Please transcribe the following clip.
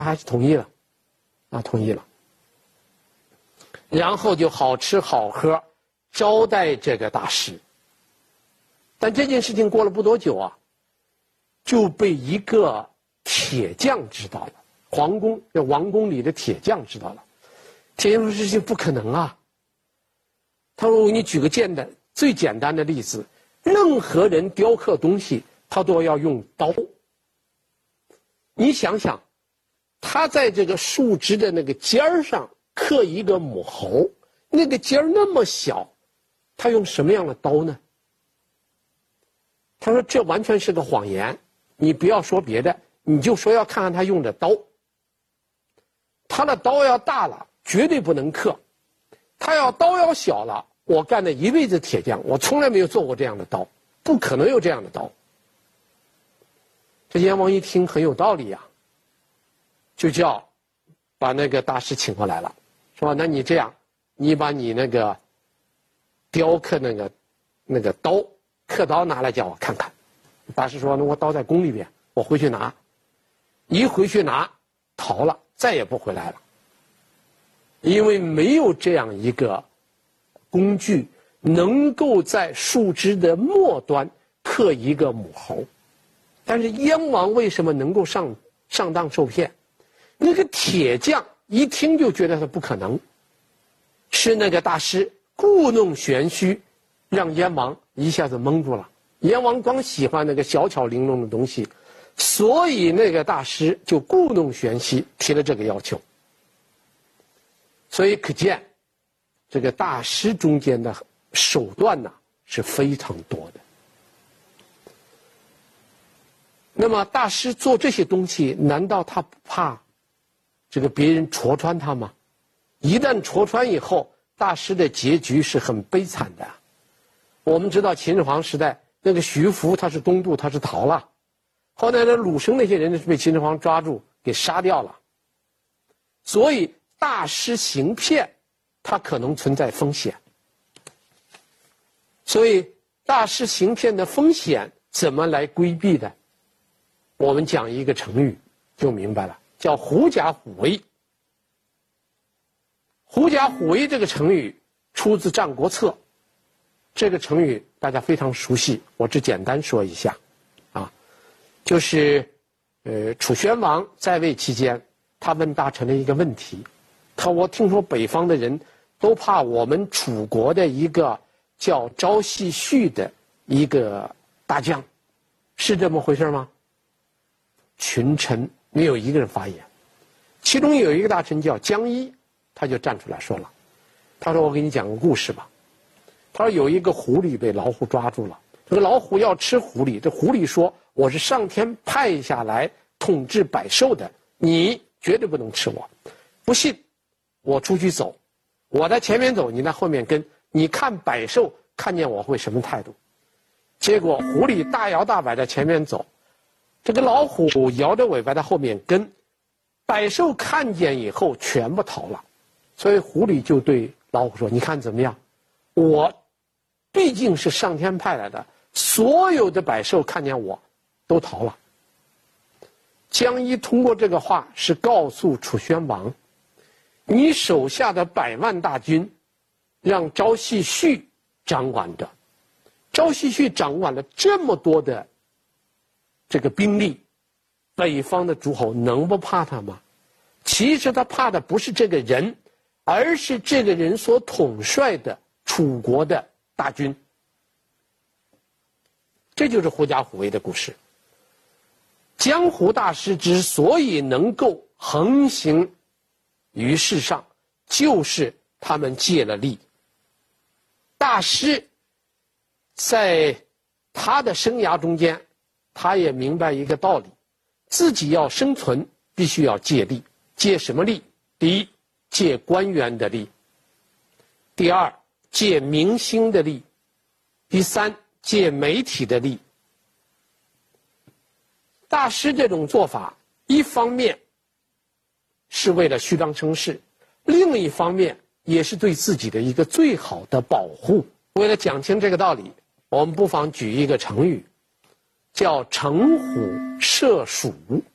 还是同意了，同意了。然后就好吃好喝招待这个大师。但这件事情过了不多久啊，就被一个铁匠知道了，王宫里的铁匠知道了。铁匠说：“这事情不可能啊！”他说：“我给你举个最简单的例子，任何人雕刻东西，他都要用刀。你想想，他在这个树枝的那个尖儿上刻一个母猴，那个尖儿那么小，他用什么样的刀呢？”他说：“这完全是个谎言，你不要说别的，你就说要看看他用的刀。他的刀要大了，绝对不能刻；他刀要小了，我干了一辈子铁匠，我从来没有做过这样的刀，不可能有这样的刀。”这阎王一听很有道理呀，就把那个大师请过来了，说：“那你这样，你把你那个雕刻那个刀。刻刀拿来叫我看看。”大师说：“那我刀在宫里边，我回去拿。”一回去拿，逃了，再也不回来了。因为没有这样一个工具，能够在树枝的末端刻一个母猴。但是燕王为什么能够上当受骗？那个铁匠一听就觉得他不可能，是那个大师故弄玄虚，让燕王一下子蒙住了。燕王光喜欢那个小巧玲珑的东西，所以那个大师就故弄玄虚提了这个要求。所以可见，这个大师中间的手段呢是非常多的。那么大师做这些东西，难道他不怕这个别人戳穿他吗？一旦戳穿以后，大师的结局是很悲惨的。我们知道秦始皇时代，那个徐福他是东渡，他是逃了，后来的鲁生那些人是被秦始皇抓住给杀掉了。所以大师行骗，他可能存在风险。所以大师行骗的风险怎么来规避的？我们讲一个成语就明白了，叫狐假虎威。狐假虎威这个成语出自《战国策》。这个成语大家非常熟悉，我只简单说一下，就是楚宣王在位期间，他问大臣的一个问题，我听说北方的人都怕我们楚国的一个叫朝夕绪的一个大将，是这么回事吗？群臣没有一个人发言，其中有一个大臣叫姜伊，他就站出来说了，他说：“我给你讲个故事吧。”他说有一个狐狸被老虎抓住了，这个老虎要吃狐狸，这狐狸说：“我是上天派下来统治百兽的，你绝对不能吃我。不信，我出去走，我在前面走，你在后面跟，你看百兽看见我会什么态度？”结果狐狸大摇大摆在前面走，这个老虎摇着尾巴在后面跟，百兽看见以后全部逃了。所以狐狸就对老虎说：“你看怎么样？我毕竟是上天派来的，所有的百兽看见我都逃了。”姜伊通过这个话是告诉楚宣王，你手下的100万大军让朝夕绪掌管着，朝夕绪掌管了这么多的这个兵力，北方的诸侯能不怕他吗？其实他怕的不是这个人，而是这个人所统帅的楚国的大军。这就是狐假虎威的故事。江湖大师之所以能够横行于世上，就是他们借了力。大师在他的生涯中间，他也明白一个道理，自己要生存必须要借力。借什么力？第一，借官员的力；第二，借明星的力；第三，借媒体的力。大师这种做法，一方面是为了虚张声势，另一方面也是对自己的一个最好的保护。为了讲清这个道理，我们不妨举一个成语，叫乘虎涉鼠。